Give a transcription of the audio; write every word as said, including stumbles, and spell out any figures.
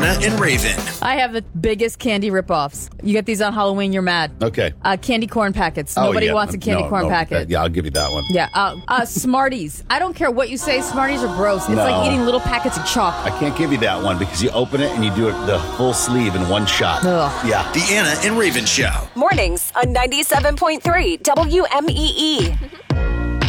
Deanna and Raven. I have the biggest candy ripoffs. You get these on Halloween, you're mad. Okay. Uh, candy corn packets. Oh, Nobody yeah. wants a candy No, corn no, packet. Yeah, I'll give you that one. Yeah. Uh, uh, Smarties. I don't care what you say. Smarties are gross. It's No. like eating little packets of chalk. I can't give you that one because you open it and you do it the full sleeve in one shot. Ugh. Yeah. Deanna and Raven Show. Mornings on ninety-seven point three W M E E.